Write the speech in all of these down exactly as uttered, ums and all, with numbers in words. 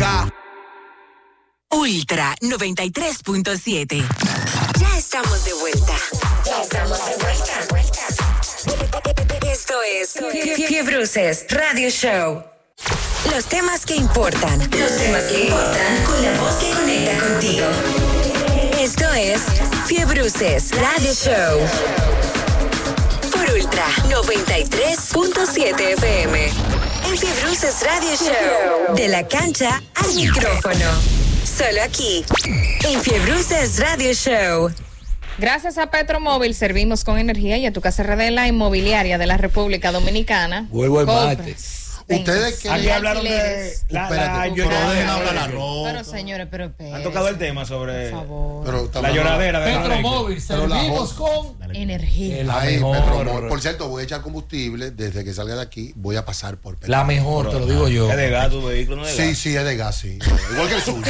K. Ultra noventa y tres punto siete. Ya estamos de vuelta. Ya estamos de vuelta. Esto es Fiebruces Radio Show. Los temas que importan. Los temas que importan con la voz que conecta contigo. Esto es Fiebruces Radio Show. Por Ultra noventa y tres punto siete F M. En Fiebruces Radio Show. De la cancha al micrófono. Solo aquí, en Fiebruces Radio Show. Gracias a Petromóvil servimos con energía y a tu casa R D, la inmobiliaria de la República Dominicana. Vuelvo el martes. Ustedes que aquí hablaron de la, la lloradera. Pero, la pero señores, pero espérate. Han tocado el tema sobre por favor. Pero, la lloradera de Petromóvil, servimos con energía. La Ay, mejor. Petromóvil. Por cierto, voy a echar combustible desde que salga de aquí. Voy a pasar por Petromóvil. La mejor, te lo digo yo. Es de gas tu vehículo, no es de gas. Sí, sí, es de gas, sí. Igual que el sur.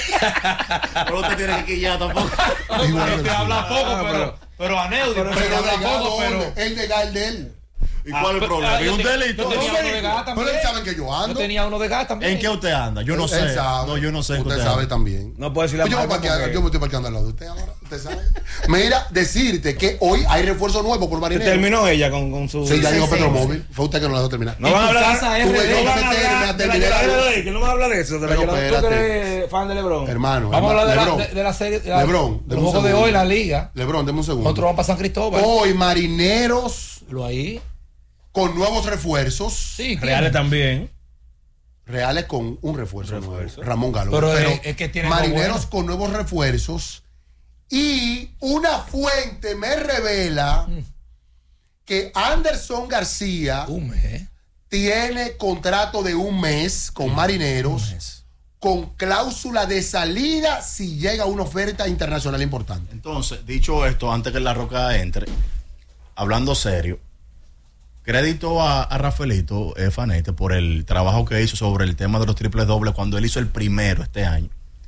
Pero usted tiene que quillar tampoco. Igual que el Te sur. habla poco, pero pero Aneudi, pero Pero habla de gas, poco, pero el de gas, el de él. ¿Y cuál es el problema? ¿Y un delito? Yo tenía uno de gas también. Pero él sabe que yo ando. Yo tenía uno de gas también. ¿En qué usted anda? Yo no Él sé. sabe. No, yo no sé. Usted qué sabe anda. también. No puedo decir la Pues yo, me marca parqueo- porque- yo me estoy parqueando al lado de usted ahora. Usted sabe. Mira, decirte que hoy hay refuerzo nuevo por Marinero. Terminó ella con, con su. Sí, ya Sí, llegó sí, Petromóvil. Fue usted que no la dejó terminar. No van a hablar. casa Tuve R D, yo No que van a meterme a hablar de la terminar. lloradera de que no van a hablar de eso. De la Pero lloradera. ¿Tú que espérate. eres fan de LeBron? Hermano. Vamos a hablar de la, Lebron. de, de la serie. De la, Lebron, de deme los un juegos de segundo. hoy, la liga. Lebron, deme un segundo. Nosotros vamos para San Cristóbal. Hoy Marineros Lo ahí. con nuevos refuerzos. Sí, Reales también. Reales con un refuerzo, Refuerzo. nuevo. Ramón Galo. Pero es- es que tiene algo Marineros bueno. con nuevos refuerzos. Y una fuente me revela Mm. que Anderson García Un mes. tiene contrato de un mes con Marineros. Un mes. Con cláusula de salida si llega una oferta internacional importante. Entonces, dicho esto, antes que la Roca entre, hablando serio, crédito a, a Rafaelito eh, Fanete por el trabajo que hizo sobre el tema de los triples dobles cuando él hizo el primero este año.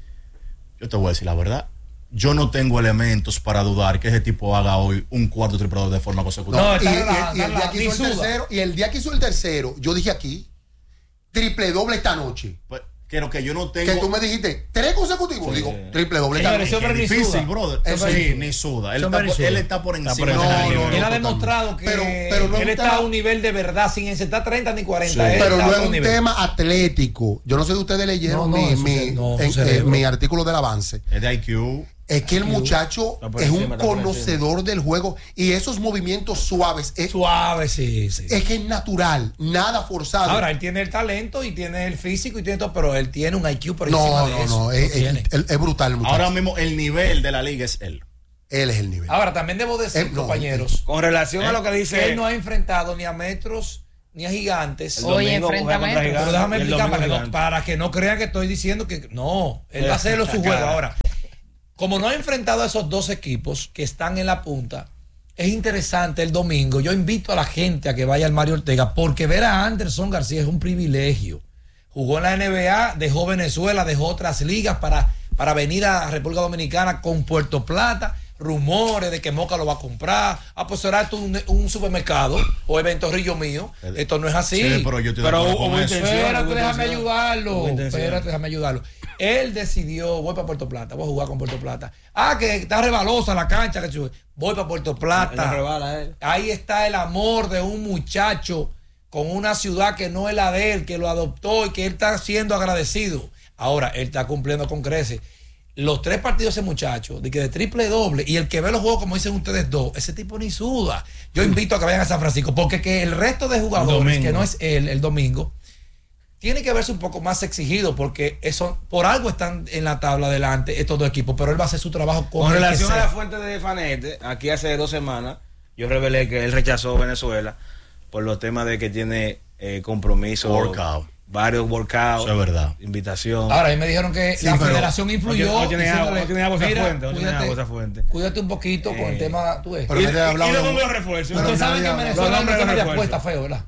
Yo te voy a decir la verdad. Yo no tengo elementos para dudar que ese tipo haga hoy un cuarto triple doble de forma consecutiva. No, y, está y- relajado, y el está día que hizo el relajado, ni suda. tercero, y el día que hizo el tercero, yo dije aquí, triple doble esta noche. Pues, creo que yo no tengo. Que tú me dijiste, tres consecutivos. Sí. Digo, triple doble esta Señores, noche. ese hombre Es ni difícil, suda. brother. Eso sí, sí. ni suda. Él Ese está, hombre por, ni él suda. está por Está encima. por No, de ese no, nivel. no, Él ha totalmente. demostrado que Pero- pero no es él un está tema- a un nivel de verdad, sin encetar treinta ni cuarenta. Sí. Él Pero está no a es un un nivel. tema atlético. Yo no sé si ustedes leyeron No, no, mi, eso mi, sí, no, en- su eh, cerebro. mi artículo del avance. Es de I Q. Es que el muchacho Está por es encima, un está por conocedor del juego y esos movimientos suaves es, Suave, sí, sí. es que es natural, nada forzado. Ahora, él tiene el talento y tiene el físico y tiene todo, pero él tiene un I Q por encima no, de no, eso. no, Lo es, tiene. es- es brutal el muchacho. Ahora mismo el nivel de la liga es él. Él es el nivel. Ahora, también debo decir, Eh, no, compañeros, Con relación a lo que que dice él no ha enfrentado ni a Metros ni a Gigantes. El Oye, domingo enfrenta juega contra Metros. Pero Gigantes déjame y el explicar domingo para que, no, Gigantes. para que no crean que estoy diciendo que no, él va a hacerlo su La juego. cara. Ahora, como no ha enfrentado a esos dos equipos que están en la punta, es interesante el domingo. Yo invito a la gente a que vaya al Mario Ortega, porque ver a Anderson García es un privilegio. Jugó en la N B A, dejó Venezuela, dejó otras ligas para, para venir a República Dominicana con Puerto Plata. Rumores de que Moca lo va a comprar. Ah, pues será esto un, un supermercado o eventorrillo mío. Esto no es así. Sí, pero yo estoy de Pero acuerdo hubo con eso. intención. Espérate, Hubo déjame intención. ayudarlo. Hubo intención. Espérate, déjame ayudarlo. Él decidió, voy para Puerto Plata, voy a jugar con Puerto Plata. Ah, que está rebalosa la cancha, que chulo. Voy para Puerto Plata. Él no rebala, él. Ahí está el amor de un muchacho con una ciudad que no es la de él, que lo adoptó y que él está siendo agradecido. Ahora, él está cumpliendo con creces. Los tres partidos de ese muchacho, de que de triple doble, y el que ve los juegos, como dicen ustedes dos, ese tipo ni suda. Yo invito a que vayan a San Francisco, porque que el resto de jugadores, domingo. que no es él, el domingo, tiene que verse un poco más exigido, porque eso, por algo están en la tabla adelante estos dos equipos, pero él va a hacer su trabajo como Con el que relación a sea. la fuente de Fanete, aquí hace dos semanas yo revelé que él rechazó Venezuela por los temas de que tiene eh, compromiso, Workout. varios workouts, Eso es verdad. invitación. Ahora, ahí me dijeron que Sí, la pero federación influyó. no tiene agua, diciéndole, no tiene agua esa "Mira, fuente, no tiene cuídate, agua esa fuente". Cuídate un poquito con el Eh, tema, tú ves. Pero y, nadie ha hablado y de- los nombres de refuerzo. Pero Ustedes saben que en nadie- Venezuela los el nombres de de refuerzo. apuesta feo, ¿verdad?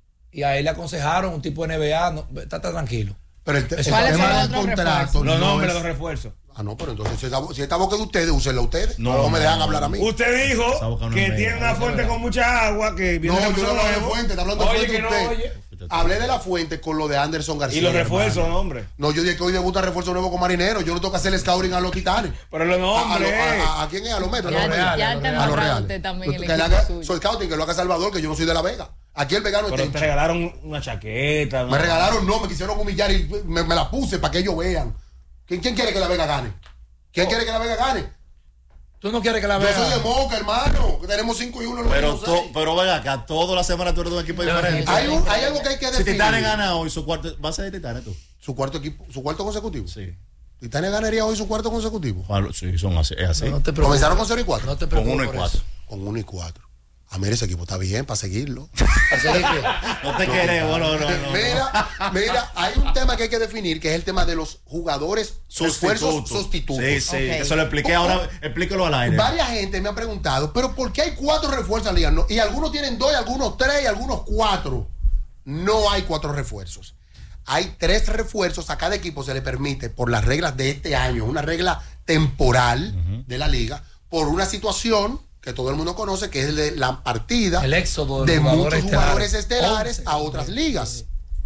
Y a él le aconsejaron un tipo de N B A, no, está, está tranquilo. Pero el, te- el ¿Cuáles son tema los del otros contrato. refuerzos? Los no nombres es- de los refuerzos. Ah, no, pero entonces si esta, si esta boca es de ustedes, úsenla ustedes. No, No, me no, dejan no, hablar no. a mí. Usted dijo Esa boca no que es tiene media, una fuente con mucha agua, que viene No, de yo no Puerto hablo de Nuevo. fuente, está hablando de Oye, fuente que no usted. oye. hablé de la fuente con lo de Anderson García. Y los refuerzos, hermano. hombre. No, yo dije que hoy debuta refuerzo nuevo con Marinero. Yo no tengo que hacer el scouting a los Titanes. Pero los A, a, lo- nombres. a, a- ¿a quién es? A los metros. Ya, a los ya, Reales. ya a los te Reales. A los nombraron Reales. usted también el Que le equipo haga- suyo. soy scouting, que lo haga Salvador, que yo no soy de La Vega. Aquí el vegano Pero está. te regalaron una chaqueta. Me ¿no? regalaron, no, me quisieron humillar y me, me la puse para que ellos vean. ¿Quién, quién quiere que La Vega gane? ¿Quién quiere que La Vega gane? Tú no quieres que la Yo veas. soy de Moca, hermano. Que tenemos cinco y uno en los Pero, últimos to- seis. pero venga acá, toda la semana tú eres de un equipo diferente. Hay, un- hay algo que hay que Si definir. Titanes gana hoy, su cuarto, ¿va a ser de Titanes tú? Su cuarto equipo, su cuarto consecutivo. Sí. Titanes ganaría hoy su cuarto consecutivo. Bueno, sí, son así, es así. No, no te preocupes. Comenzaron con cero y cuatro. No te Con preocupes uno y por cuatro. eso. Con uno y cuatro. A mí ese equipo está bien para seguirlo. Así es que- No te queremos, no, no, no. Mira, mira, hay un tema que hay que definir, que es el tema de los jugadores refuerzos sustitutos. Sí, sí, Ok. eso lo expliqué ahora, explícalo al aire. Varias gente me ha preguntado, pero ¿por qué hay cuatro refuerzos en la liga? No, y algunos tienen dos, y algunos tres, y algunos cuatro. No hay cuatro refuerzos. Hay tres refuerzos. A cada equipo se le permite, por las reglas de este año, una regla temporal de la liga, por una situación que todo el mundo conoce, que es el de la partida El éxodo de de jugadores muchos jugadores estelares. estelares a otras ligas.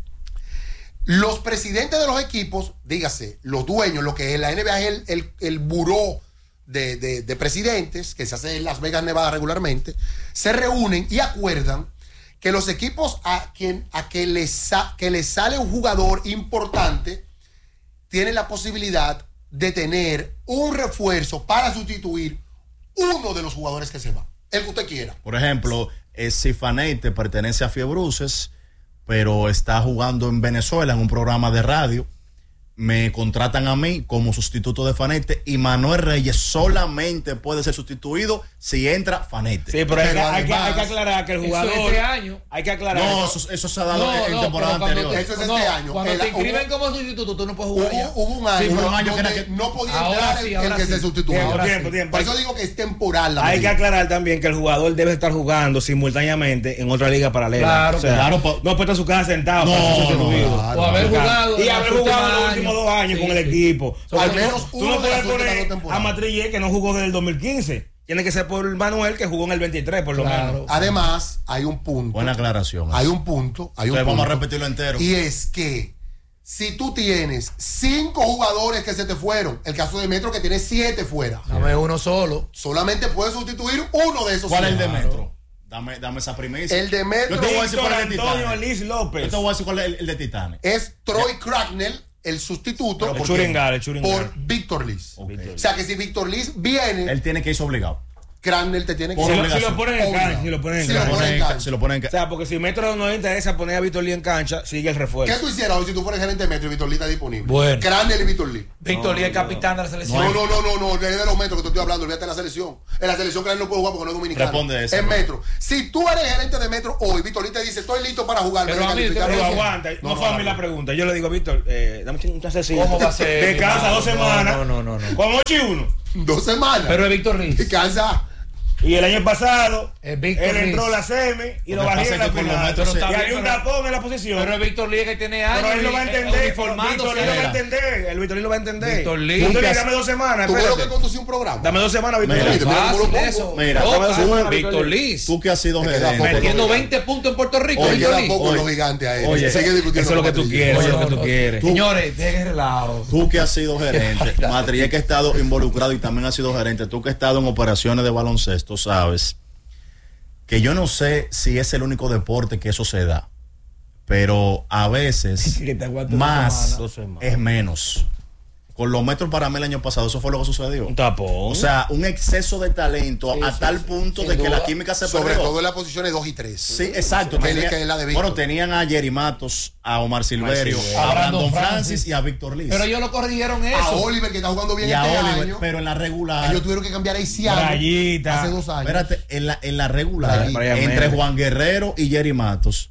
Los presidentes de los equipos, dígase, los dueños, lo que es la N B A es el, el, el buró de, de- de presidentes, que se hace en Las Vegas, Nevada regularmente, se reúnen y acuerdan que los equipos a quien a que les, sa- que les sale un jugador importante tienen la posibilidad de tener un refuerzo para sustituir uno de los jugadores que se va, el que usted quiera. Por ejemplo, eh, si Faneite pertenece a Fiebruces, pero está jugando en Venezuela en un programa de radio, me contratan a mí como sustituto de Faneite y Manuel Reyes solamente puede ser sustituido si entra Faneite. Sí, pero hay, que, Pero hay, que, además- hay que aclarar que el Eso jugador. este año. Hay que aclarar. No, eso. eso, eso se ha dado No, en no, temporada pero cuando anterior. te- Eso es no, este año. Cuando El- te inscriben hubo- como sustituto, tú no puedes jugar ya. Hubo, hubo un año, Sí, pero un año donde que era que- no podía Ahora entrar sí, el, ahora el que sí. se sustituyó. Tiempo, Ahora tiempo, sí. tiempo. Por eso digo que es temporal la Hay que medida. aclarar también que el jugador debe estar jugando simultáneamente en otra liga paralela. Claro, o sea, claro, pa- no puede estar en su casa sentado. No, para ser no, sustituido. claro. O haber Claro. jugado. Y en haber los jugado los últimos últimos dos años Sí, con el sí. equipo. Al Porque menos tú uno no de puedes las últimas dos poner a temporadas. Matrillé que no jugó desde el dos mil quince. Tiene que ser por Manuel que jugó en el veintitrés, por lo Claro. menos. Además, hay un punto. Buena aclaración. Hay un punto. Hay un Entonces vamos a punto, repetirlo entero. Y es que si tú tienes cinco jugadores que se te fueron, el caso de Metro que tiene siete fuera, Dame uno solo. solamente puedes sustituir uno de esos. ¿Cuál es el de siete. Metro? Dame, dame esa primicia. El de Metro Yo te voy a decir Víctor cuál es el de Antonio Titanes. Elis Yo López. te voy a decir cuál es el, el de Titanes. es Troy Cracknell, el sustituto. El ¿por Churingal, qué? el Churingal. Por Víctor Liz. Ok. O sea que si Víctor Liz viene, Él tiene que irse obligado. Cracknell te tiene que Por Si lo, obligación. si lo ponen en Obligado. cancha, si lo ponen en Si lo cancha. ponen en cancha. Se lo ponen en O sea, porque si Metro no le interesa poner a Víctor Lee en cancha, sigue el ¿qué refuerzo. tú hicieras hoy si tú fueras gerente de Metro y Víctor Lee está disponible? Bueno. Cracknell y Víctor Lee. Víctor Lee, el capitán de la selección. No, no, no, no, no, de de los metros que te estoy hablando, olvídate de la selección. En la selección Cracknell no puede jugar porque no es dominicano. Responde esa, Es ¿no? Metro. Si tú eres gerente de Metro hoy, Víctor Lee te dice, estoy listo para jugar. Pero me a mí, calificaron. Pero Pero aguanta, no, No, fue a no, mí no. la pregunta. Yo le digo, Víctor, eh, dame un chancecito. ¿Cómo va a ser? De casa dos No, semanas. no, no, no, no. Con ocho y uno. Dos semanas. Pero es Víctor Lee. Y cansa. Y el año pasado, Es Víctor él entró a Riz. la semi y Lo lo que bajé pasa en es la que con los final. metros Y se- hay Pero un está tapón en la posición. Pero es Víctor Lee que tiene años. Pero él lo va a y- entender. eh, Víctor uniformándose. Lee lo va a Mira. entender. El Víctor Lee lo va a entender. Víctor Lee. Víctor Lee, Tú dame dos semanas. Tú ves lo que Espérate. conducí un programa. Dame dos semanas, Víctor Mira, Lee. mira, mira, Fácil cómo lo eso. pongo. Mira, Loca, dame dos semanas, Víctor Lee. Tú que has sido Me queda gerente. poco. Metiendo veinte puntos en Puerto Rico. Oye, Víctor queda Lee. poco Oye. los gigantes a él. Oye, Sigue discutiendo eso es lo que con tú Patricio. quieres. Oye, Eso es lo que no, tú no. quieres. Señores, dejen relajo. Tú que has sido gerente, Matriel que ha estado involucrado y también has sido gerente, tú que has estado en operaciones de baloncesto, sabes que yo no sé si es el único deporte que eso se da, pero a veces Que te aguante dos más semanas. Dos semanas. es menos. Con los metros para mí el año pasado, eso fue lo que sucedió. Un tapón. O sea, un exceso de talento Sí, a sí, tal sí. punto Sin de que duda. la química se Sobre perdió. todo en las posiciones dos y tres. Sí, exacto. Que es- Tenía- que es la de Víctor. bueno, tenían a Jerry Matos, a Omar Silverio, Silverio. a A Brandon Brandon Francis, Francis y a Víctor Liz. Pero ellos lo corrigieron A eso. Oliver, que está jugando bien y a este Oliver, año. pero en la regular. Ellos tuvieron que cambiar a Isiano Rayita. hace dos años. Espérate, en la, en la regular, Brian entre Méndez. Juan Guerrero y Jerry Matos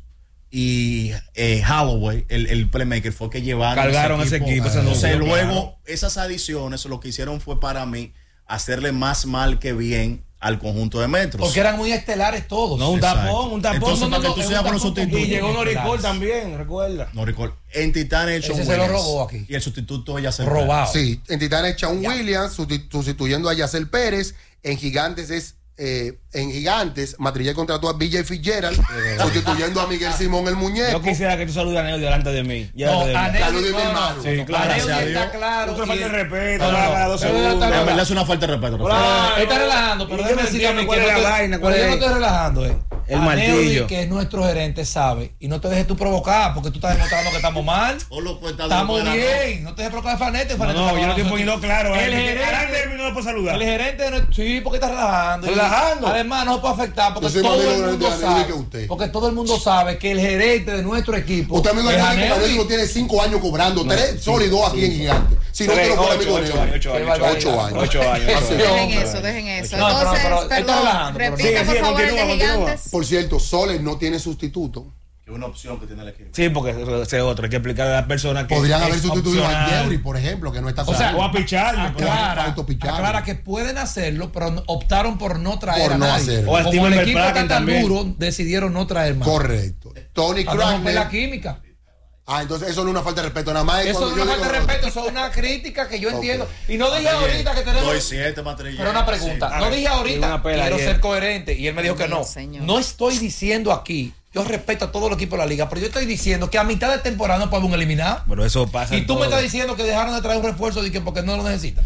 y eh, Holloway, el, el playmaker, fue que llevaron Cargaron ese equipo, ese Entonces, núcleo, luego, claro. esas adiciones lo que hicieron fue para mí hacerle más mal que bien al conjunto de metros. Porque eran muy estelares todos. No, un Exacto. tapón, un tapón. Entonces, No, no, para que no, tú es seas un con los tapón. sustitutos. Y llegó Noricol Claro. también, recuerda. No recuerdo. En Titanes, Ese Sean se lo Williams. robó aquí. Y el sustituto ella se Robado. Sí, en Titanes Shawn Williams susti- sustituyendo a Yacel Pérez. En Gigantes es eh, en Gigantes, Matrillé contrató a B J Fitzgerald, sustituyendo a Miguel Simón el muñeco. Yo quisiera que tú saludes a Neo delante de mí. No, de mí. a Neo- Salud de mi no, hermano. Sí, claro. Aneo gracias a está Dios. claro. No te y- falta el respeto. No, no, cada dos pero segundos. está- En verdad es una falta de respeto. Rafael. Claro, él está relajando, pero Y yo déjame no decirle a mí entiendo que cuál no es la estoy- vaina, pero cuál yo no es- estoy relajando, eh. El Aneudi, martillo. que es nuestro gerente, sabe, y no te dejes tú provocar, porque tú estás demostrando que estamos mal. O lo cuenta de Estamos lo que bien, no te dejes provocar, Fanete. No, Fanete no, está yo no estoy con poniendo nosotros. claro. El eh, gerente- Delante de mí no lo puedo saludar. El gerente de nuestro- sí, porque está relajando. Y Relajando. Además, no se puede afectar porque Yo soy más todo amigo el del mundo gerente de Aneudi sabe. que usted. Porque todo el mundo sabe que el gerente de nuestro equipo. Usted amigo de es Aneudi, porque Aneudi. Aneudi tiene cinco años cobrando, tres sólidos aquí en Gigantes. Si no, Tres, te lo fuera ocho, amigo de ocho Aneudi. años, ocho Qué años, barbaridad. Ocho años. Ocho años. Así ocho es. años. Dejen eso, dejen eso. No, pero- Entonces, pero está perdón, relajando, pero- repita Sí, por sí, favor el de continúa, continúa. Gigantes. Por cierto, Soles no tiene sustituto. Que es una opción que tiene el equipo. Sí, porque eso ese es otro. Hay que explicarle a las personas que. Podrían es haber sustituido a opcional. Yeuri, por ejemplo, que no está O sea, saliendo. o a Pichardo. Aclara, autopicharlo. aclara que pueden hacerlo, pero no- optaron por no traer Por a no nadie. hacerlo. O al Como el Steven equipo McCracken está tan también. duro, decidieron no traer más. Correcto. Tony Para no romper la Crackner. química. Ah, entonces eso no es una falta de respeto, nada más. es Eso cuando no es yo falta de digo- respeto, eso es una crítica que yo Ok. entiendo. Y no dije ahorita que tenemos. Doy siete materiales. Pero una pregunta, Sí. no dije ahorita, Una pela quiero ayer. ser coherente. Y él me dijo que no. Dios, señor. No estoy diciendo aquí, yo respeto a todo el equipo de la liga, pero yo estoy diciendo que a mitad de temporada no podemos eliminar. Pero eso pasa. Y en tú me todo. estás diciendo que dejaron de traer un refuerzo y que porque no lo necesitan.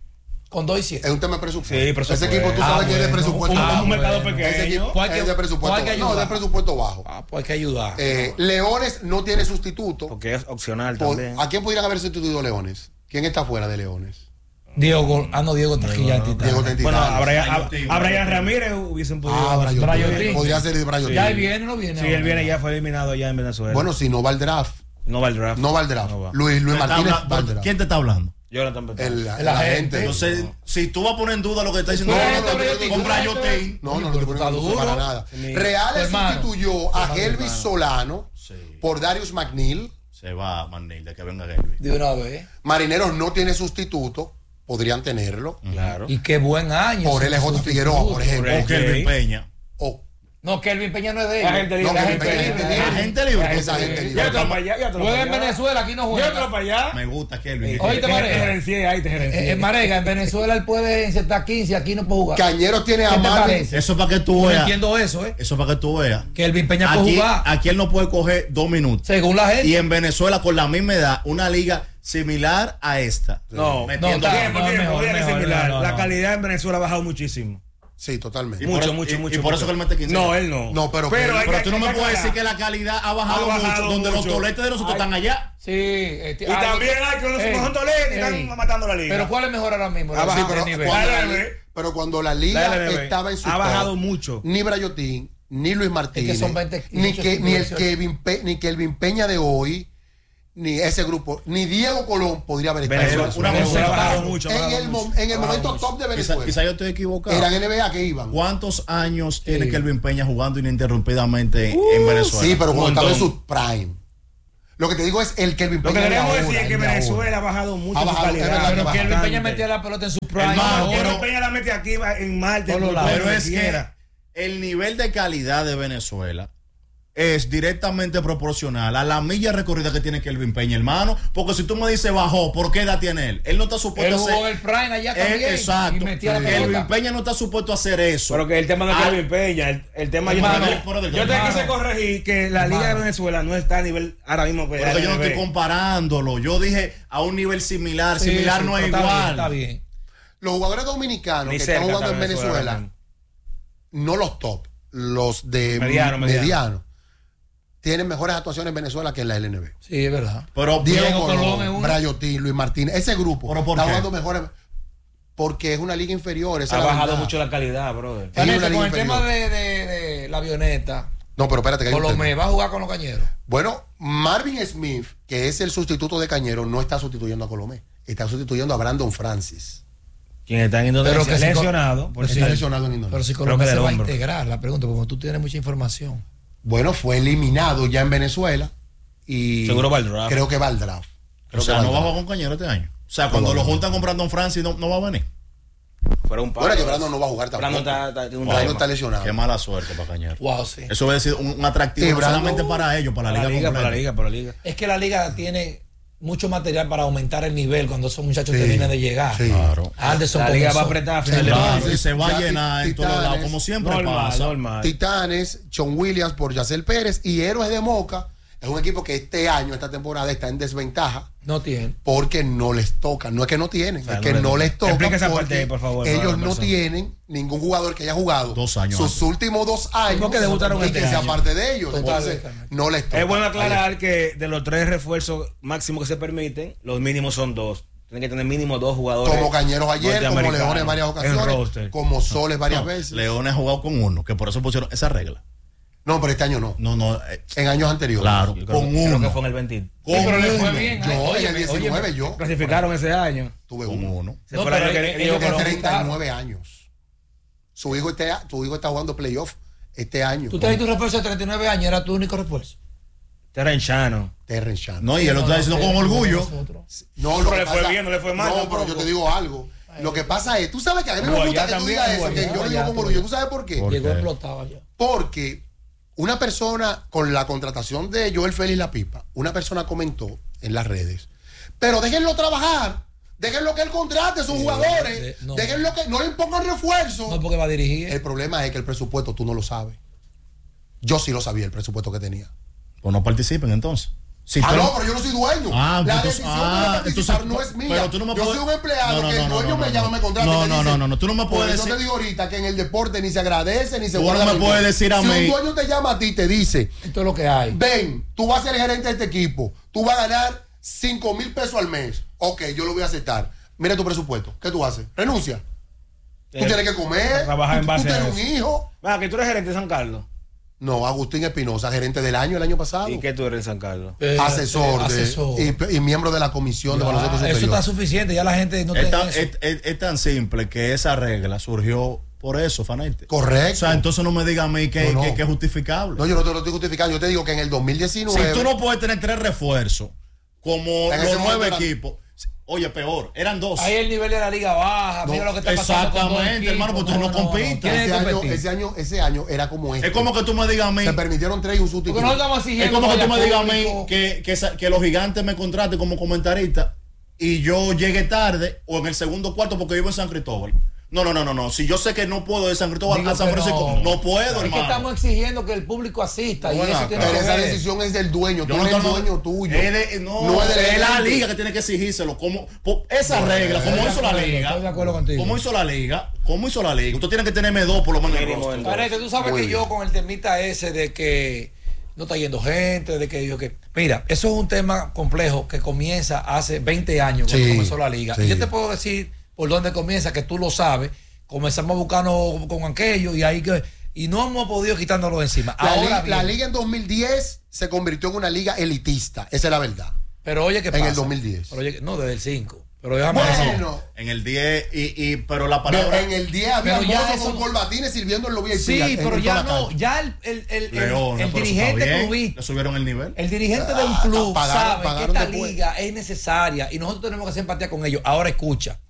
Con dos y siete. Es un tema de presupuesto. Sí, presupuesto. Ese equipo tú Ah, sabes que es de bueno. presupuesto Un, bajo. un mercado bueno. pequeño. Ese equipo Pues hay que- es de presupuesto pues hay que No, ayudar. de presupuesto bajo. Ah, pues hay que ayudar. Eh, Leones no tiene sustituto. Porque es opcional Por- también. ¿A quién pudieran haber sustituido Leones? ¿Quién está fuera de Leones? Diego, ah, no, Diego Trujillo en Titanes. Diego está en Bueno, Titanes. a Brian, Brian a- Tin, a Brian Brian Tin. Ramírez hubiesen podido. Ah, Brian Brian Tin. Tin. Podría ser de Brian Ya Tin. él viene, no viene. Sí, él viene ya, fue eliminado ya en Venezuela. Bueno, si no va al draft. no va al draft. No va al draft. No va. Luis, Luis ¿Te está Martínez habla- va al draft. ¿Quién te está hablando? Jonathan Petro. El, el El agente. agente. Entonces, si tú vas a poner en duda lo que está diciendo, No, no, no, no, no, no, con no, Brayotín. No, no, no, Pero no, está no, duro. para nada. Mi- Reales Tu hermano. sustituyó a Tu Helvis hermano. Solano Sí. por Darius McNeil. Se va, Manil, de que venga Gelby. De una vez. Marineros no tiene sustituto. Podrían tenerlo. Claro. Y qué buen año. Por L J Figueroa, por ejemplo. Por O Kelvin Peña. O No, Kelvin Peña no es de Es ellos. agente No, libre. que agente Peña, libre. agente libre. Agente libre. Esa gente libre. Llévatelo para allá, llévatelo Juega para en allá. Venezuela, aquí no Llévatelo juega. para allá. Me gusta Kelvin. Oye, te Te Marega. gerencié ahí, te Eh, gerencié. eh, Marega, en Venezuela él puede insertar quince, aquí no puede jugar. Cañeros tiene a ¿Qué te Marvin. parece? Eso es para que tú Yo no veas. entiendo eso, ¿eh? Eso es para que tú veas. Kelvin Peña puede Aquí, jugar. aquí él no puede coger dos minutos. Según la gente. Y en Venezuela, con la misma edad, una liga similar a esta. No, Metiendo- está- tiempo, no, tiempo, mejor, tiene que mejor, similar. no, no, La no. calidad en Venezuela ha bajado muchísimo. Sí, totalmente. Y Mucho, por- mucho, y- mucho, Y por eso mucho. que él mete quince. No, él no. No, pero que- hay Pero que- tú no hay me que puedes decir aclarar. que la calidad ha bajado, Ha bajado mucho, donde los mucho. toletes de nosotros Ay. están allá. Sí. este, Y hay- también hay que no Ey, son toletes y ey. están matando la liga. Pero ¿cuál es mejor ahora mismo? Ha La- bajado. Sí, pero, el nivel. cuando La la, L B. li- pero cuando la liga La L B estaba en su ha top, bajado mucho. ni Brayotín, ni Luis Martínez, son veinte y ni, muchos que, ni el inversiones. Kevin Pe- ni Kelvin Peña de hoy, ni ese grupo, ni Diego Colón podría haber estado Venezuela, en una Venezuela. Venezuela ha bajado mucho. ha En bajado el, mucho. mo- en el Ha momento bajado top de Quizá, Venezuela. quizá yo estoy equivocado. Eran N B A que iban. ¿Cuántos años tiene Sí. Kelvin Peña jugando ininterrumpidamente en Venezuela? Sí, pero Un cuando estaba en montón. su prime. Lo que te digo es el Kelvin Lo Peña que de queremos ahora, decir es que el de Venezuela ahora. ha bajado mucho Ha su bajado, calidad. es verdad que Pero ha Kelvin bajado. Peña metía la pelota en su prime. Hermano, ahora. Pero pero- Peña la mete aquí en Marte. Todos en lados. Pero donde es quiera. que el nivel de calidad de Venezuela es directamente proporcional a la milla recorrida que tiene Kelvin Peña, hermano. Porque si tú me dices bajó, ¿por qué edad tiene él? Él no está supuesto Él a jugó hacer. el prime allá Eh, también. exacto. Y metía la Kelvin pelota. Peña no está supuesto a hacer eso. Pero que el tema de Ah. Kelvin Peña, el, el tema Hermano, yo, fuera del yo te hermano. quise corregir que la Liga de Hermano. Venezuela no está a nivel ahora mismo que Porque la yo no N B A. estoy comparándolo. Yo dije a un nivel similar. Sí, Similar sí, no es pero está igual. bien, está bien. Los jugadores dominicanos Ni que cerca están jugando está en Venezuela, realmente. no los top, los de Mediano, mediano. mediano, tienen mejores actuaciones en Venezuela que en la L N B. Sí, es verdad. Pero Diego, Diego Colón Colón, es uno. Brayotín, Luis Martínez, ese grupo ¿Pero por está qué? jugando mejores porque es una liga inferior. Esa Ha es la bajado verdad. mucho la calidad, brother. Es una Fanete, liga con el inferior. tema de, de, de la avioneta, No, pero espérate que hay un Colomé tema. va a jugar con los cañeros. Bueno, Marvin Smith, que es el sustituto de Cañero, no está sustituyendo a Colomé, está sustituyendo a Brandon Francis. Quien está en Indonesia Pero que si lesionado. por Está cierto. lesionado en Indonesia. Pero si Creo Colomé que se del va a hombro. integrar, la pregunta, porque tú tienes mucha información. Bueno, fue eliminado ya en Venezuela y Seguro va al draft. creo que va al draft. Creo o sea, que va no al va a draft. jugar con Cañero este año. O sea, cuando No, lo no, juntan con Brandon Francis, no, no va a venir. Fuera un palo. Bueno, que Brandon no va a jugar tampoco. Brandon está, está, tiene un Brandon tema. está lesionado. Qué mala suerte para Cañero. Wow, sí. Eso va a decir un, un atractivo Y no Brandon- solamente para ellos, para la Para liga, la liga, para completa. la liga, para la liga. Es que la liga tiene mucho material para aumentar el nivel cuando esos muchachos Sí, terminen de llegar. sí. Claro. Anderson La liga va a comenzó. apretar a final de Claro, año. y se va a Ya, llenar en todos Titanes, lados, como siempre Normal, pasa. normal. Titanes, Sean Williams por Yacel Pérez y Héroes de Moca es un equipo que este año, esta temporada, está en desventaja No tiene. porque no les toca. No es que no tienen, O sea, es no que les no toca. les toca Explica esa porque parte ahí, por favor, para ellos la no persona. tienen ningún jugador que haya jugado Dos años sus antes. últimos dos años Porque debutaron y este que sea año. parte de ellos. Totalmente. Entonces, no les toca. Es bueno aclarar que de los tres refuerzos máximos que se permiten, los mínimos son dos. Tienen que tener mínimo dos jugadores. Como Cañeros ayer, como norteamericanos Leones en varias en ocasiones, roster. como Soles varias No, veces. Leones ha jugado con uno, que por eso pusieron esa regla. No, pero este año no. No, no. eh, En años anteriores. claro, Yo creo, con creo uno. que fue en el veinte. Con Sí, pero le fue uno. bien. Yo, Óyeme, en el diecinueve, óyeme. yo Clasificaron ese año. tuve Con uno. uno. Se No, fue el pero año que ellos- ellos ellos Tiene fueron- treinta y nueve años. Su hijo, este, tu hijo está jugando playoff este año. Tú te tu refuerzo de treinta y nueve años, era tu único refuerzo. Terrenchano. Terrence Shannon. No, y él lo está diciendo con orgullo. No, Pero lo que le fue pasa- bien, no le fue mal No, tampoco. pero yo te digo algo. Lo que pasa es, tú sabes que a mí me Guayá gusta que tú también, digas eso, Guayá, que yo lo digo Guayá, con tú- orgullo. ¿Tú sabes por qué? Por- Llegó qué? explotado ya. Porque una persona, con la contratación de Joel Félix La Pipa, una persona comentó en las redes, pero déjenlo trabajar, déjenlo que él contrate a sus Sí, jugadores, de- no. déjenlo que no le impongan refuerzo. No porque va a dirigir. El problema es que el presupuesto tú no lo sabes. Yo sí lo sabía, el presupuesto que tenía. Pues no participen entonces. Si Ah, tú no, pero yo no soy dueño. Ah, la entonces- decisión ah, de participar entonces- no es mía. pero tú no me yo puedes- soy un empleado No, no, que no, el no, dueño no, me no. llama, me contrata. No, y me no, dice, no, no, no, tú no me por puedes eso decir- te digo ahorita que en el deporte ni se agradece ni se Tú guarda no me rencor. puedes decir a si mí- un dueño te llama a ti y te dice, Esto es lo que hay. ven, tú vas a ser el gerente de este equipo, tú vas a ganar cinco mil pesos al mes. Ok, yo lo voy a aceptar. Mira tu presupuesto. ¿Qué tú haces? Renuncia. Tú Eh, tienes que comer. trabajar en tú, base tú a tienes eso. un hijo. Ah, que tú eres gerente de San Carlos. No, Agustín Espinosa, gerente del año el año pasado. ¿Y qué tú eres en San Carlos? Eh, asesor, eh, de- asesor. Y, y miembro de la comisión de Ya, baloncesto eso superior. está suficiente, ya la gente no Es tiene tan, eso. es- es- es tan simple que esa regla surgió por eso, Fanete. Correcto. O sea, entonces no me diga a mí que, No, no. que- que es justificable. No, yo no te lo estoy justificando. Yo te digo que en el dos mil diecinueve. Si tú no puedes tener tres refuerzos, como En ese los nueve momento era- equipos, oye, peor, eran dos. Ahí el nivel de la liga baja, No, mira lo que está pasando con dos exactamente, equipos. hermano, pues tú no compitas. Tienen ese, que año, competir. ese, año, ese año era como este. Es como que tú me digas a mí. Se permitieron tres y un Porque sustituto. no estamos Es exigiendo como que tú haya me digas a mí público. que, que, esa- que los gigantes me contraten como comentarista y yo llegue tarde o en el segundo cuarto porque vivo en San Cristóbal. No, no, no, no, no. Si yo sé que no puedo de San Cristóbal Digo a San que Francisco, no. no, puedo, Es que hermano. estamos exigiendo que el público asista y Bueno, eso tiene Pero que esa ver. decisión es del dueño. Yo Tú no eres el estoy- dueño tuyo. es de- no, No es del es la gerente. liga que tiene que exigírselo. Como, po- esa Bueno, regla, como estoy de hizo la acuerdo, liga. estoy de acuerdo contigo. Como hizo la liga. Como hizo la liga. Usted tiene que tenerme dos por lo menos en el Mínimo roster. en Parece, tú sabes Muy que bien. yo con el temita ese de que no está yendo gente, de que dijo que... Mira, eso es un tema complejo que comienza hace veinte años cuando Sí, comenzó la liga. sí. Y yo te puedo decir por dónde comienza, que tú lo sabes. Comenzamos buscando con aquello y ahí que... Y no hemos podido quitárnoslo de encima. La, Ahora li- la bien, liga en dos mil diez se convirtió en una liga elitista. Esa es la verdad. pero oye, ¿qué en pasa? el dos mil diez. Pero oye, no, desde el cinco. Pero déjame decir. Bueno, En el diez, y, y, pero la palabra. en el diez había Pero ya mozos eso con no- corbatines sirviendo en los V I P. Sí, en- pero en ya toda la no, cancha. ya el, el, el, el- Leona, el pero eso dirigente está bien. clubista, Le subieron el nivel. el dirigente de un Ah, club pagaron- sabe pagaron que esta después. liga es necesaria y nosotros tenemos que hacer empatía con ellos. Ahora escucha.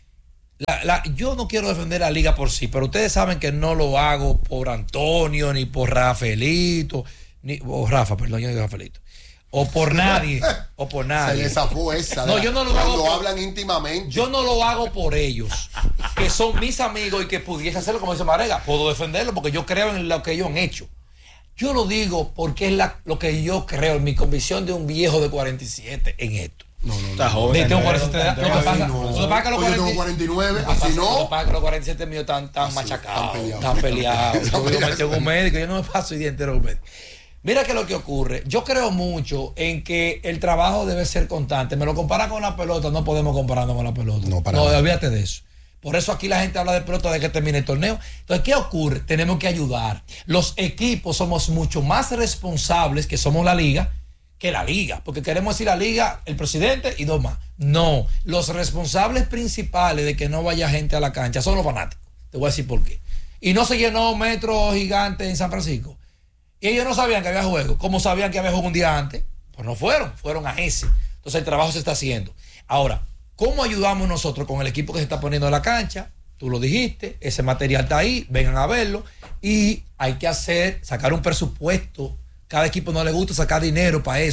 La, la- yo no quiero defender la liga por sí, pero ustedes saben que no lo hago por Antonio, ni por Rafaelito, ni o Rafa, perdón, yo digo Rafaelito, o por nadie, o por Se nadie. les zafó esa. No, de- yo no lo cuando hago por- hablan íntimamente. Yo no lo hago por ellos, que son mis amigos y que pudiese hacerlo como dice Marega. Puedo defenderlo porque yo creo en lo que ellos han hecho. Yo lo digo porque es la, lo que yo creo, en mi convicción de un viejo de cuarenta y siete en esto. No, no, no. Está De- joven. tengo cuarenta y siete edad. Lo que Así pasa, no. lo que pasa es que los Oye, yo tengo cuarenta cuarenta y nueve, lo que así pasa- no. Lo que pasa es que los cuarenta y siete míos están tan Así, machacados, están peleados. están peleados. Están Yo me peleados. tengo un médico, yo no me paso el día entero con un médico. Mira que lo que ocurre, yo creo mucho en que el trabajo debe ser constante. Me lo compara con la pelota, no podemos compararnos con la pelota. No, para no nada. olvídate de eso. Por eso aquí la gente habla de pelota de que termine el torneo. Entonces, ¿qué ocurre? Tenemos que ayudar. Los equipos somos mucho más responsables que somos la liga que la liga, porque queremos decir la liga, el presidente y dos más. No, los responsables principales de que no vaya gente a la cancha son los fanáticos. Te voy a decir por qué. Y no se llenó Metro Gigante en San Francisco. Y ellos no sabían que había juego. ¿Cómo sabían que había juego un día antes? Pues no fueron, fueron a ese. Entonces el trabajo se está haciendo. Ahora, ¿cómo ayudamos nosotros con el equipo que se está poniendo en la cancha? Tú lo dijiste, ese material está ahí, vengan a verlo. Y hay que hacer, sacar un presupuesto. Cada equipo no le gusta sacar dinero para eso,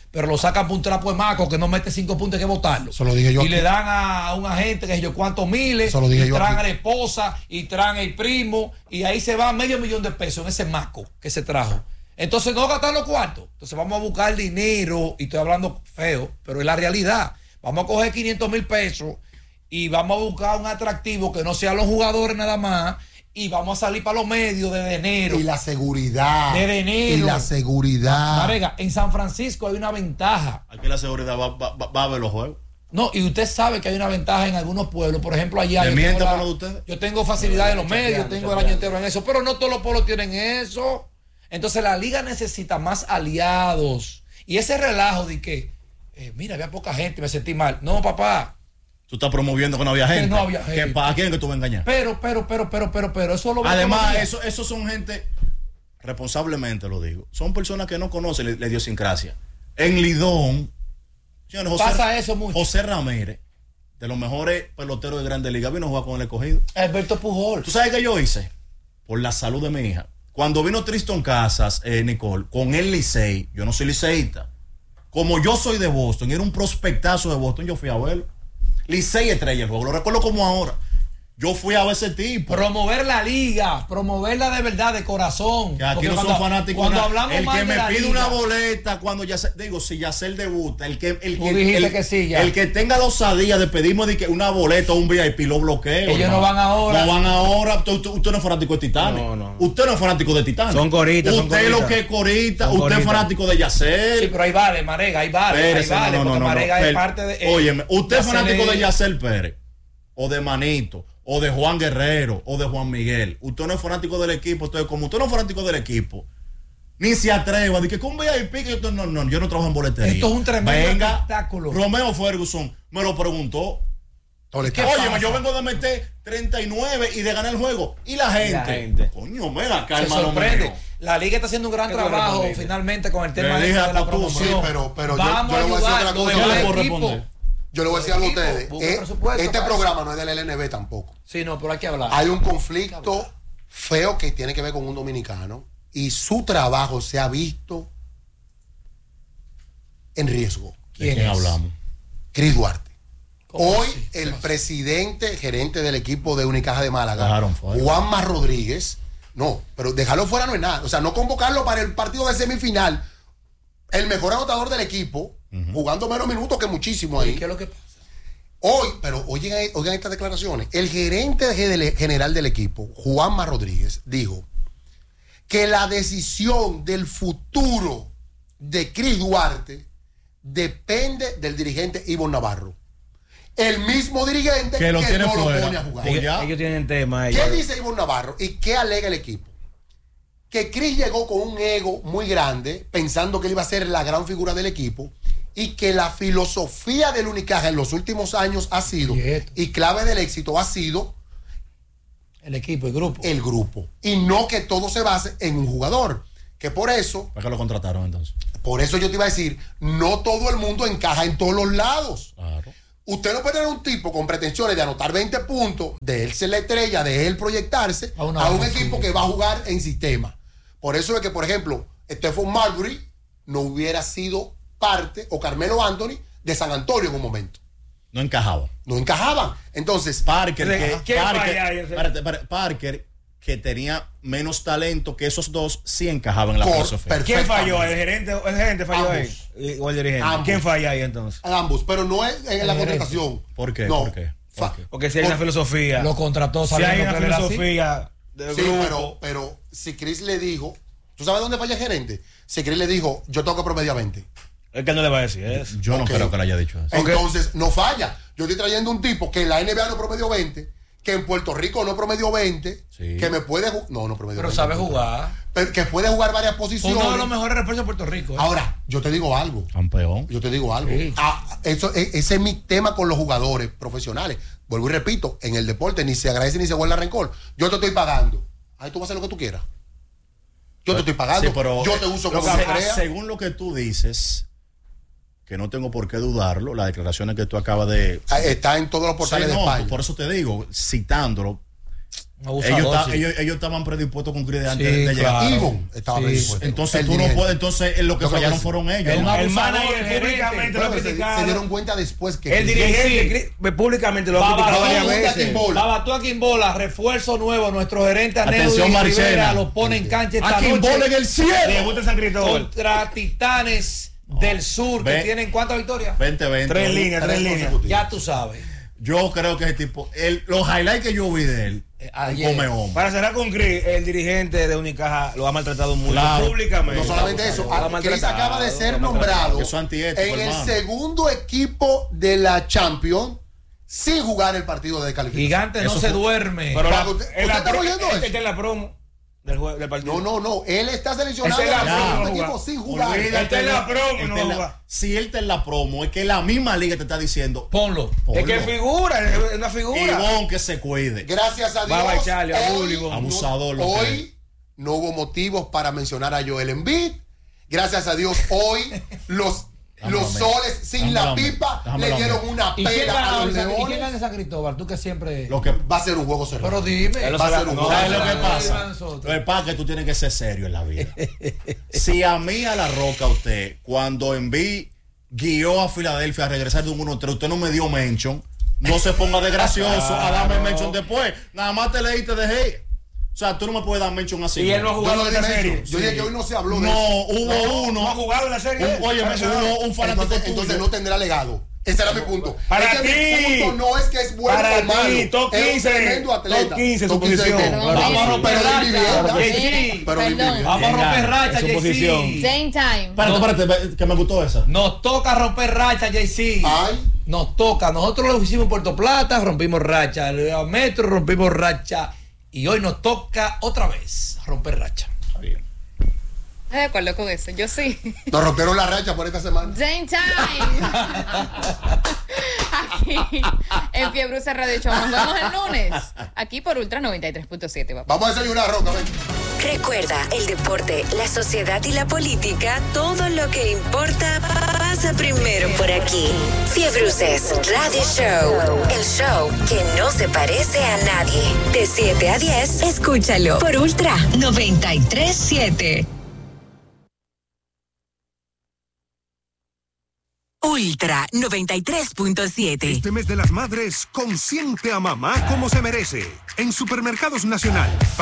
pero lo sacan por un trapo de maco que no mete cinco puntos, hay que votarlo. Eso lo dije yo Y aquí. le dan a un agente que yo cuántos miles, Eso lo dije y yo traen aquí. a la esposa, y traen el primo, y ahí se va medio millón de pesos en ese maco que se trajo. Entonces no gastar los cuartos. Entonces vamos a buscar dinero, y estoy hablando feo, pero es la realidad. Vamos a coger quinientos mil pesos y vamos a buscar un atractivo que no sean los jugadores nada más, y vamos a salir para los medios desde enero. Y la seguridad. Desde enero. Y la seguridad. Marega, en San Francisco hay una ventaja. Aquí la seguridad va, va, va- va a ver los juegos. No, y usted sabe que hay una ventaja en algunos pueblos. Por ejemplo, allá ¿Le yo miente tengo, para la- lo de ustedes? yo tengo facilidad en los medios, tengo el año entero en eso, pero no todos los pueblos tienen eso. Entonces la liga necesita más aliados. Y ese relajo de que, eh, mira, había poca gente, me sentí mal. No, papá. Tú estás promoviendo que no había Que gente. no había ¿Que gente. ¿A quién que tú vas a engañar? Pero, pero, pero, pero, pero, pero, eso lo veo Además, todos los días. eso, esos son gente, responsablemente lo digo, son personas que no conocen la, la idiosincrasia. En Lidón, señores, José, Pasa eso mucho. José Ramírez, de los mejores peloteros de Grandes Ligas, vino a jugar con el escogido. Alberto Pujol. ¿Tú sabes qué yo hice? Por la salud de mi hija. Cuando vino Tristan Casas, eh, Nicole, con el Licey, yo no soy liceísta. Como yo soy de Boston, y era un prospectazo de Boston, yo fui a verlo. Licey estrella el juego, lo recuerdo como ahora. Yo fui a ver ese tipo. Promover la liga, promoverla de verdad, de corazón. Que aquí Porque no cuando- son fanáticos. Cuando una- hablamos el mal que de me la pide liga, una boleta cuando ya se, digo, si ya el debuta, el que el Tú que, dijiste el, que sí, ya. el que tenga la osadía de pedirme de que una boleta o un V I P lo bloqueo. Ellos hermano. no van ahora. No van ahora. Usted, usted- usted no es fanático de Titanes. No, no. Usted no es fanático de Titanes. Son coritas, son Usted lo coritas. que es corita. Son Usted es coritas. fanático de Yacel. Sí, pero ahí vale, Marega, ahí vale. Espérese, ahí vale, no, no, porque no, no, Marega es per- parte de. eh, Óyeme, usted es Yacel fanático es- de Yacel Pérez, o de Manito, o de Juan Guerrero, o de Juan Miguel. Usted no es fanático del equipo. Entonces, como usted no es fanático del equipo, ni se atreva a decir que con V I P, que esto- no, no, yo no trabajo en boletería. Esto es un tremendo Venga, espectáculo. Romeo Ferguson me lo preguntó. Toleta. ¿Qué Oye, pasa? yo vengo de meter treinta y nueve y de ganar el juego. ¿Y la gente? la gente. Coño, mira acá, Se hermano sorprende. mío. La liga está haciendo un gran ¿Qué tú trabajo respondiste? finalmente con el Le tema de, dije de a la Cotú, promoción. sí, pero- pero yo- Vamos yo le voy a decir ayudar, otra lo cosa. de Yo le cada puedo equipo. responder. Yo le voy a decir algo a Equipo, ustedes. busca Eh, presupuesto este para programa no es del L N B tampoco. Sí, no, pero hay que hablar. Hay un conflicto feo que tiene que ver con un dominicano y su trabajo se ha visto en riesgo. ¿De quién es? hablamos? Chris Duarte. ¿Cómo Hoy así? el ¿Cómo así? presidente, gerente del equipo de Unicaja de Málaga, Dejaron fuera. Juanma Rodríguez, no, pero dejarlo fuera no es nada. O sea, no convocarlo para el partido de semifinal. El mejor anotador del equipo, jugando menos minutos que muchísimo ¿Y ahí. qué es lo que pasa? Hoy, pero oigan, oigan estas declaraciones. El gerente de- general del equipo, Juanma Rodríguez, dijo que la decisión del futuro de Chris Duarte depende del dirigente Ivonne Navarro. El mismo dirigente Que que, lo tiene no lo fuera. pone a jugar. Pues Ellos, ya. ellos tienen tema. ¿Qué ellos. dice Ivonne Navarro y qué alega el equipo? Que Chris llegó con un ego muy grande, pensando que él iba a ser la gran figura del equipo, y que la filosofía del Unicaja en los últimos años ha sido, Quieto. y clave del éxito ha sido El equipo, el grupo. el grupo, y no que todo se base en un jugador. Que por eso, ¿Para qué lo contrataron entonces? por eso yo te iba a decir, no todo el mundo encaja en todos los lados. Claro. Usted no puede tener un tipo con pretensiones de anotar veinte puntos, de él ser la estrella, de él proyectarse A una a un base, equipo sí. que va a jugar en sistema. Por eso es que, por ejemplo, Stephen Marbury no hubiera sido parte, o Carmelo Anthony, de San Antonio en un momento. No encajaba. No encajaban. Entonces, Parker, ¿Quién que, falla Parker, ahí, ese? espérate, espérate, Parker, que tenía menos talento que esos dos, sí encajaba en la Cor- filosofía. perfecto. ¿Quién falló? ¿El gerente, el gerente falló Ambos. ahí? ¿O el dirigente? Ambos. ¿Quién falla ahí entonces? ambos, pero no es en la El contratación. ¿Por qué? No. ¿Por qué? ¿Por Fa- qué? Porque si hay una filosofía. Lo contrató si hay sabiendo una que él era así. filosofía de Sí, grupo. pero, pero si Chris le dijo, ¿tú sabes dónde falla el gerente? Si Chris le dijo, yo tengo que promediar veinte. Es que no le va a decir eso. Yo no Ok. creo que le haya dicho eso. Entonces, no falla. Yo estoy trayendo un tipo que en la N B A no promedió veinte, que en Puerto Rico no promedió veinte, Sí. que me puede jugar. No, no promedió Pero veinte. sabe jugar. Pero que puede jugar varias Fue posiciones. uno de los mejores refuerzos de Puerto Rico. ¿eh? Ahora, yo te digo algo. Campeón. Yo te digo algo. Sí. Ah, eso, e- ese es mi tema con los jugadores profesionales. Vuelvo y repito, en el deporte ni se agradece ni se guarda rencor. Yo te estoy pagando. Ahí tú vas a hacer lo que tú quieras. Yo te estoy pagando. Sí, pero, yo te uso lo como que- yo crea. según lo que tú dices, que no tengo por qué dudarlo, las declaraciones que tú acabas de... Ah, Está en todos los portales Sí, de no, España. por eso te digo, citándolo, Abusador, ellos, ta- sí. ellos, ellos estaban predispuestos con Creed antes Sí, de, de llegar. claro. Ivonne estaba Sí. predispuesto. Entonces El tú no dirigente. puedes, entonces eh, lo que Yo creo fallaron que sí. fueron ellos. El ¿no? más El abusador, manager el gerente. públicamente lo Bueno, ha se, se criticado. dieron cuenta después que El dirigente cri- públicamente lo ha Baba, criticado Baba, varias Baba, veces. Baba, Babatú a Quimbola, refuerzo nuevo, nuestro gerente Atención, Aneudi Marchena. Rivera lo pone en cancha esta Aquí noche en el Le cielo. gusta San Cristóbal. contra Titanes del Sur, que Ve. tienen ¿cuántas victorias? veinte veinte. Tres líneas, tres líneas. Ya tú sabes. Yo creo que ese tipo, el, los highlights que yo vi de él, Eh, un ayer. come hombre. Para cerrar con Cris, el dirigente de Unicaja lo ha maltratado mucho Claro. públicamente. No solamente eso, Lo ha a- Chris maltratado, acaba de lo ser ha maltratado. nombrado Eso es antiético, en el hermano. segundo equipo de la Champions sin jugar el partido de calificación. Gigante no Eso se fue- duerme. Pero la, ¿Usted- en la usted está pro- oyendo este eso? está en la promo del, jue- del partido. No, no, no. Él está seleccionado Esta es en la el segundo promo, equipo jugar. sin jugar. Olvídate Esta es la de- promo, esta no es la- juega. Si él está en la promo, es que la misma liga te está diciendo, Ponlo. Es que ponlo. figura, es una figura. Ivonne que se cuide. Gracias a Dios. Baba y Charlie, a hoy Bully, no- abusador, lo que Hoy no hubo motivos para mencionar a Joel Embiid. Gracias a Dios, hoy los, Dámelo los a mí. soles sin Dámelo la a mí. pipa Dámelo le a mí. dieron una ¿Y quién pela gana a hoy, los San- ¿Y quién leones. gana San Cristóbal? Tú que siempre. Lo que, Va a ser un juego cerrado. Pero dime. Él Va a se ser la- un no, juego ¿Sabes lo cerrado. que pasa? nosotros. Lo que pasa es que tú tienes que ser serio en la vida. Si a mí a la roca usted, cuando enví guió a Filadelfia a regresar de un uno tres, usted no me dio mention, no se ponga de gracioso a darme mention después. Nada más te leíste de hey. O sea, tú no me puedes dar mention así. Y él no ha Yo jugado no en dije esta serie. eso. Yo dije que hoy no se habló de No, eso. hubo uno. No ha jugado en la serie. Un- oye, Para hubo nada. un fanático Entonces, tuyo. entonces no tendrá legado. Ese era mi punto. Para es que ti. mi punto no es que es bueno Para o malo. ti, top es un quince. tremendo atleta. Top quince, su Top quince posición. de- Perdón, Vamos a Jay-Z. romper Pero racha. vivienda. Jay-Z. Pero Perdón. vivienda. Vamos a Venga, romper racha, en su Jay-Z. posición. Dame time. Espérate, espérate, que me gustó esa. Nos toca romper racha, Jay-Z. Ay. Nos toca. Nosotros lo hicimos en Puerto Plata, rompimos racha. El Metro rompimos racha. Y hoy nos toca otra vez romper racha. ¿Estás de acuerdo con eso? Yo sí. Nos rompieron la racha por esta semana. Dame time. Aquí en Fiebre C Radio Show. Nos vemos el lunes. Aquí por Ultra noventa y tres punto siete. Papá. Vamos a desayunar, Roca. Ven. Recuerda, el deporte, la sociedad y la política, todo lo que importa pasa primero por aquí. Fiebruces Radio Show, el show que no se parece a nadie. De siete a diez, escúchalo por Ultra noventa y tres punto siete. Ultra noventa y tres punto siete. Este mes de las madres, consiente a mamá como se merece. En Supermercados Nacional.